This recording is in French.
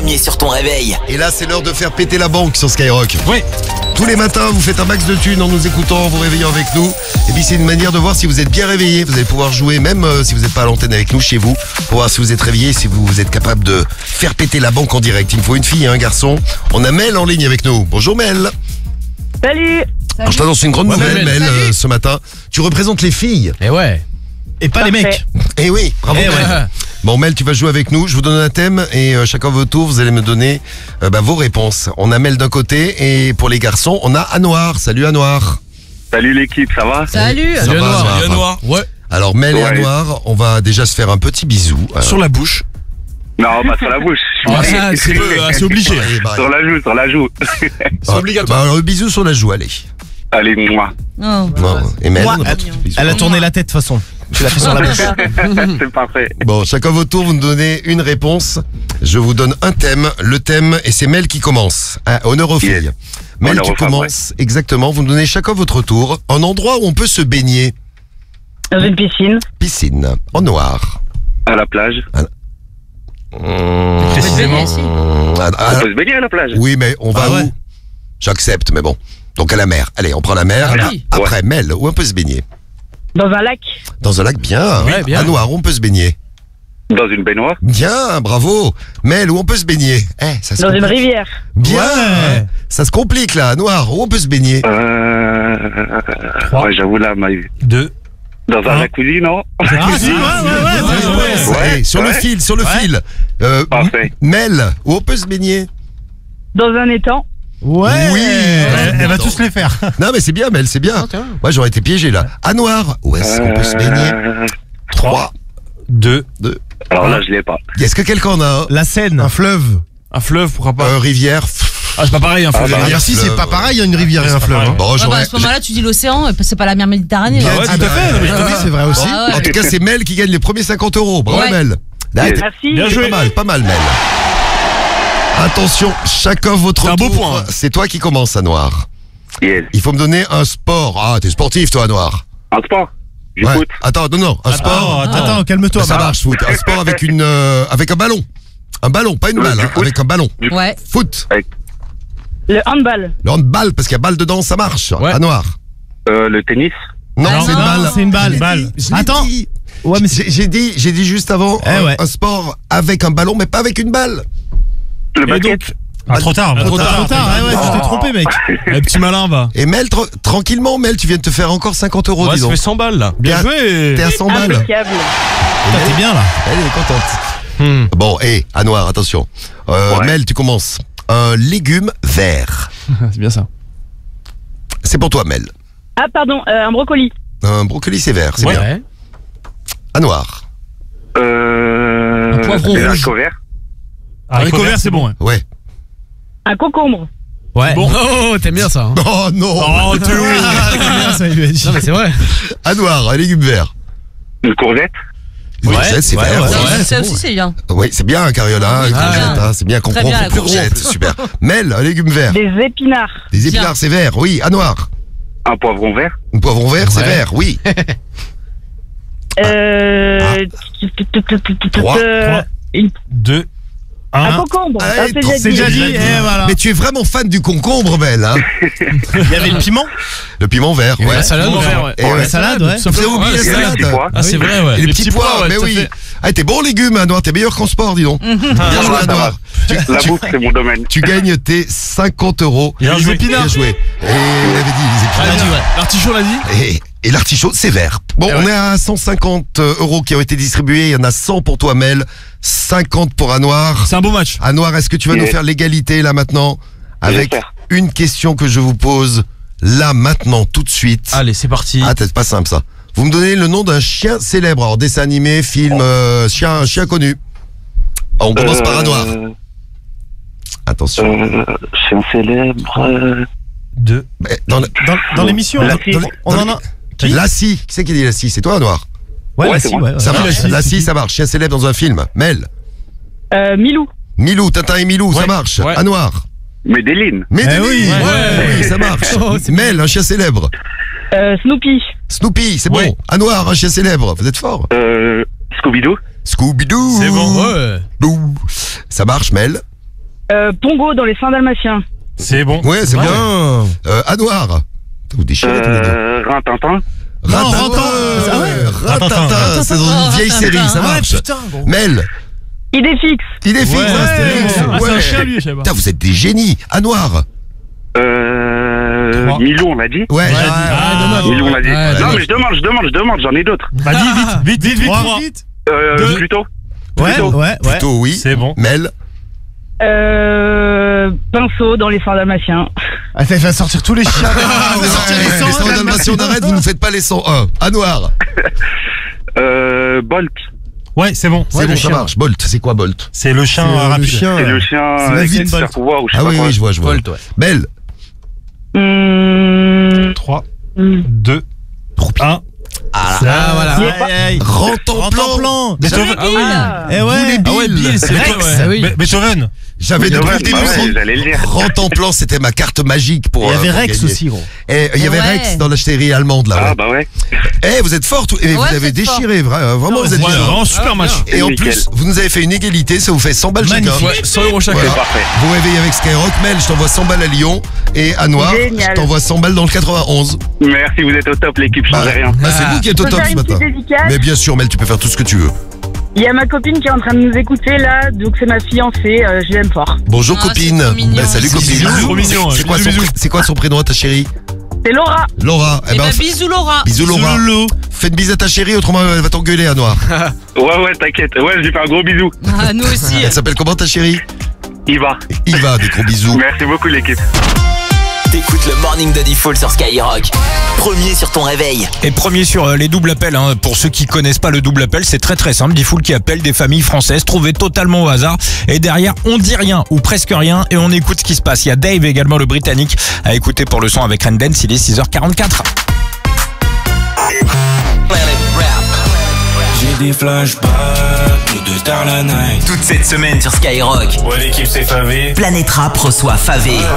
premier sur ton réveil. Et là, c'est l'heure de faire péter la banque sur Skyrock. Oui. Tous les matins, vous faites un max de thunes en nous écoutant, en vous réveillant avec nous. Et puis, c'est une manière de voir si vous êtes bien réveillé. Vous allez pouvoir jouer, même si vous n'êtes pas à l'antenne avec nous, chez vous, pour voir si vous êtes réveillé, si vous êtes capable de faire péter la banque en direct. Il me faut une fille et un garçon. On a Mel en ligne avec nous. Bonjour Mel. Salut. Alors, je t'annonce une grande nouvelle, Mel. Mel, ce matin. Tu représentes les filles. Et ouais. Et pas les mecs. Eh oui, bravo Eh Mel. ouais. Bon Mel, tu vas jouer avec nous, je vous donne un thème et chacun votre tour, vous allez me donner vos réponses. On a Mel d'un côté et pour les garçons, on a Anouar. Salut Anouar. Salut l'équipe, ça va? Salut. Ça va, Anouar. Noir. Ouais. Alors Mel et Ouais. Anouar, on va déjà se faire un petit bisou. Sur la bouche. Non, pas sur la bouche. Ah, ça, c'est obligé. Allez, bah, Sur la joue. C'est obligatoire. bah, alors, le bisou sur la joue, allez. Allez, moi. Oh. Bon, et Mel, Moi. on a pas de bisou. Elle a tourné la tête de toute façon. Tu l'as fait sur la bouche. C'est parfait. Bon, chacun votre tour, vous me donnez une réponse. Je vous donne un thème. Le thème, et c'est Mel qui commence. Honneur aux filles. Yes. Mel, Honneur tu aux femmes, commences. Exactement. Vous me donnez chacun votre tour. Un endroit où on peut se baigner. Dans une piscine. Piscine. En noir. À la plage. Précisément. Ah, On peut se baigner à la plage. oui, mais on va Ah ouais. où? J'accepte, mais bon. Donc à la mer. Allez, on prend la mer. Ah Là, oui. après, Mel, où on peut se baigner? Dans un lac. Dans un lac, bien. Ouais, bien. À Noir, où on peut se baigner? Dans une baignoire. Bien, bravo. Mel, où on peut se baigner? Ça se Dans une complique. rivière. Bien. Ouais. Ça se complique là, à Noir, où on peut se baigner? Ouais, j'avoue là, Deux. dans la cuisine, non? Ah, si, ouais. Allez, sur le ouais. fil, sur le Ouais. fil. Parfait. Mel, où on peut se baigner? Dans un étang. Ouais. Oui. Elle va tous les faire. Non mais c'est bien, Mel, c'est bien. Moi j'aurais été piégé là. À Noir, où est-ce qu'on peut se baigner? 3, Deux. 2. Alors là, je l'ai pas. Est-ce que quelqu'un en a un? La Seine. Un fleuve. Un fleuve, pourquoi pas. Rivière. Ah, c'est pas pareil, un fleuve. bah, Ah, merci, c'est pas pareil, il y a une rivière et un fleuve. hein. Bon, Ouais, bah, j'aurais. à ce moment-là, tu dis l'océan, c'est pas la mer Méditerranée. Bien là. ouais, dit. tout à fait. Non, mais je te Oui, c'est vrai aussi. Ah ouais. En tout cas, c'est Mel qui gagne les premiers 50 €. Bravo Ouais. Mel. Là, Yes. Merci. Bien joué. pas mal Mel. Attention, chacun votre C'est un beau tour. point. C'est toi qui commence à Noir. Yes. Il faut me donner un sport. Ah, t'es sportif toi, Noir. Un sport. Du Ouais. foot. Attends, non, un sport. Attends, calme-toi. Ça marche, foot. Un sport avec avec un ballon. Un ballon, pas une balle, du hein, foot. avec un ballon. Ouais. Foot. Le handball. Le handball, parce qu'il y a balle dedans, ça marche. Ouais. À Noir. Le tennis. Non, Ah c'est une non, balle. c'est une balle. Je l'ai Balle. dit, je l'ai Attends. dit. Ouais, mais J'ai dit juste avant ouais. un sport avec un ballon, mais pas avec une balle. Le Et basket. donc. Ah, trop tard. Trop tard. Ouais, tu t'es trompé, mec. Le petit malin, va. Et Mel, tranquillement, Mel, tu viens de te faire encore 50 €, dis donc. 100 balles, là. Bien T'es joué. T'es à 100 balles. Impeccable. T'es bien, là. Elle est contente. Bon, à Noir, attention. Ouais. Mel, tu commences. Un légume vert. C'est bien ça. C'est pour toi, Mel. Ah, pardon, un brocoli. Un brocoli, c'est vert, c'est bien. À Noir. Un poivron des rouge. haricots verts. Haricot vert, c'est bon. Ouais. Un concombre. Ouais. Bon. Oh, t'aimes bien ça. Hein. Oh non. Oh, tu ça, il lui a dit. Non, mais c'est vrai. À Noir, un légume vert. Une courgette. Oui, Ouais, c'est ouais, vert. ouais, ouais. Ça, ouais, ça aussi, c'est bien. Oui, c'est bien, Cariola, une Ah, courgette, bien. hein, c'est bien, Très comprend, bien, la plus courgette. courgette, super. Mel, un légume vert. Des épinards. Des épinards, c'est vert, oui. À Noir. Un poivron vert. Un poivron vert, c'est Ouais. vert, oui. Trois. Deux. Un Un. concombre. Ah, Ah, C'est déjà dit. Et voilà. Mais tu es vraiment fan du concombre, Mel, hein. Il y avait le piment. Le piment vert, ouais. La salade, Piment ouais. vert, ouais. Et ouais. La salade, ouais. Vous avez oublié la Il y a les salade. petits pois. Ah, c'est vrai, ouais. Et les petits pois, ouais, mais tout à oui. fait. Ah, t'es bon légume, hein, Noir, t'es meilleur qu'en sport, dis donc. Bien joué, Ça Noir. va. La bouffe, c'est mon domaine. Tu gagnes tes 50 €. Il y a les épinards. Bien joué. Et on avait dit les On l'a épinards. dit, ouais. L'artichaut l'a dit. Et l'artichaut, c'est vert. Bon, Eh on ouais. est à 150 € qui ont été distribués. Il y en a 100 pour toi, Mel. 50 pour Anouar. C'est un beau match. Anouar, est-ce que tu vas nous Yes. faire l'égalité là maintenant? Avec J'espère. une question que je vous pose là maintenant, tout de suite. Allez, c'est parti. Ah, c'est pas simple ça. Vous me donnez le nom d'un chien célèbre. Alors, dessin animé, film, chien connu. On commence par Anouar. Attention. Chien célèbre. Deux. Mais Dans l'émission, on en a. Qui Lassie. Qui c'est qui dit Lassie? C'est toi, Anouar? Ouais, Ouais, la c'est scie, moi. ouais. Ça Ouais, marche. la Lassie, ça marche. Chien célèbre dans un film. Mel. Milou. Milou, Tintin et Milou, ça Ouais, marche. ouais. Anouar. Medellin. Medellin, oui, ouais, ça marche. Oh, c'est Mel, un chien célèbre. Snoopy. Snoopy, c'est Ouais. bon. Anouar, un chien célèbre. Vous êtes fort. Scooby-Doo. Scooby-Doo. C'est bon, ouais. Dou. Ça marche, Mel. Pongo dans les Saints Dalmatiens. C'est bon. Ouais, c'est bien. Anouar. Vous déchirez tous les deux. Rintintin. Non, Rintintin. Ah ouais. Rintintin, c'est dans une vieille Rintintin. série, ça marche. putain, gros. Mel, Idéfix. il est fixe. Ouais, Astérix. c'est Ouais. un chien, lui, je sais pas. Putain, vous êtes des génies. Anouar. Trois. Milou, on l'a dit. Ouais. Milou, on l'a dit. Ouais, Non, ouais. mais je demande, j'en ai d'autres. Vas-y, vite. Trois. Deux. Plutôt. Ouais. Plutôt oui. C'est bon. Mel. Pinceau dans les Saints Dalmatiens. Ah, il va sortir tous les chiens. Ah, vous sortez les 100 Dalmatiens, on arrête, vous nous faites pas les 101. Anouar. Bolt. Ouais, c'est bon. C'est bon, ça marche. Bolt, c'est quoi Bolt? C'est le chien Le rapide. chien. C'est le chien c'est avec Usain le Bolt. super pouvoir ou je sais Ah pas oui, quoi. oui, je vois. Bolt, ouais. Mel. 3, 2, 1. Ah, voilà. Rentre en plan. Beethoven. Ah oui. Eh ouais. Ah ouais, Bill, c'est Rex. Beethoven. Ah oui. Beethoven. J'avais Beethoven, depuis le début. bah ouais, j'allais le dire. Rentre en plan, c'était ma carte magique pour. Il y avait pour Rex gagner. aussi, gros. Et il y avait Ouais. Rex dans la série allemande là. Ah Ouais. bah ouais. Eh, vous êtes fort, et vous Ouais, avez vous êtes déchiré, vraiment, vous êtes Ouais, bien. vraiment super match. Et en Nickel. plus, vous nous avez fait une égalité, ça vous fait 100 balles chacun. Magnifique. Ouais, 100 € chacun. Voilà. Parfait. Vous réveillez avec Skyrock. Mel, je t'envoie 100 balles à Lyon. Et à Noir, Génial. je t'envoie 100 balles dans le 91. Merci, vous êtes au top, l'équipe, changez rien. C'est vous qui êtes au Je peux top faire ce une matin. petite dédicace. Mais bien sûr, Mel, tu peux faire tout ce que tu veux. Il y a ma copine qui est en train de nous écouter là, donc c'est ma fiancée, je l'aime fort. Bonjour Ah, copine. c'est trop mignon. Salut copine. Bisous, trop mignon, C'est quoi, bisous. c'est quoi son prénom à ta chérie? C'est Laura. Laura. Eh ben, bisous Laura. Bisous Laura. Loulou. Fais une bise à ta chérie, autrement elle va t'engueuler à Noir. Ouais, t'inquiète. Ouais, je lui fais un gros bisou. Ah, nous aussi. Elle s'appelle comment ta chérie? Il va. Il va, des gros bisous. Merci beaucoup, l'équipe. T'écoutes le Morning de Diffoul sur Skyrock. Premier sur ton réveil. Et premier sur les doubles appels, hein. Pour ceux qui connaissent pas le double appel, c'est très très simple. Diffoul qui appelle des familles françaises trouvées totalement au hasard. Et derrière, on dit rien ou presque rien et on écoute ce qui se passe. Il y a Dave également, le Britannique, à écouter pour le son avec Rendance. Il est 6h44. J'ai des flashbacks, nous de tard la night. Toute cette semaine sur Skyrock, Ouais, l'équipe s'est favée. Planète Rap reçoit Favé.